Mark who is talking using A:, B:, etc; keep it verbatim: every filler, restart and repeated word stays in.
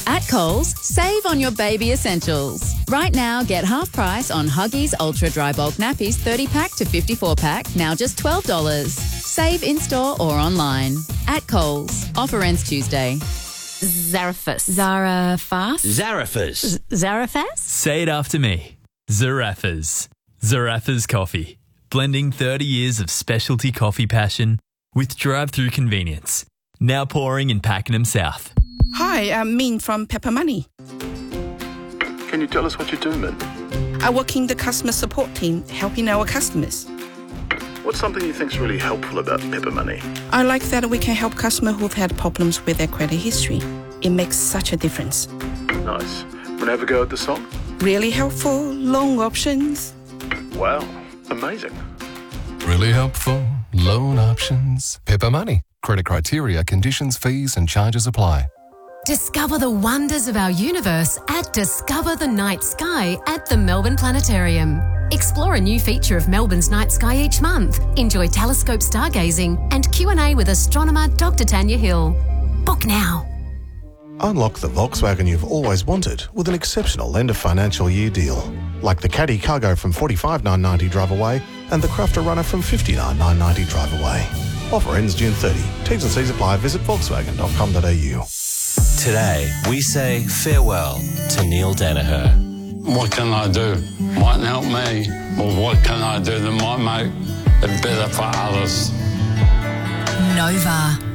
A: At Coles, save on your baby essentials. Right now, get half price on Huggies Ultra Dry Bulk Nappies thirty pack to fifty-four pack, now just twelve dollars. Save in-store or online. At Coles. Offer ends Tuesday.
B: Zarafas.
C: Zarafas.
D: Zarafas.
B: Zarafas?
E: Say it after me. Zarafas. Zarafas Coffee. Blending thirty years of specialty coffee passion with drive-through convenience. Now pouring in Pakenham South.
F: Hi, I'm Min from Pepper Money.
G: Can you tell us what you do, Min?
F: I work in the customer support team, helping our customers.
G: What's something you think's really helpful about Pepper Money?
F: I like that we can help customers who've had problems with their credit history. It makes such a difference.
G: Nice. Wanna have a go at the song?
F: Really helpful, loan options.
G: Wow, amazing.
H: Really helpful, loan options. Pepper Money. Credit criteria, conditions, fees and charges apply.
I: Discover the wonders of our universe at Discover the Night Sky at the Melbourne Planetarium. Explore a new feature of Melbourne's night sky each month. Enjoy telescope stargazing and Q and A with astronomer Doctor Tanya Hill. Book now.
J: Unlock the Volkswagen you've always wanted with an exceptional end of financial year deal. Like the Caddy Cargo from forty-five thousand nine hundred ninety drive away and the Crafter Runner from fifty-nine thousand nine hundred ninety drive away. Offer ends June thirtieth. T's and C's apply. Visit volkswagen dot com dot a u.
D: Today, we say farewell to Neil Danaher.
K: What can I do? Mightn't help me. Well, what can I do that might make it better for others?
I: Nova.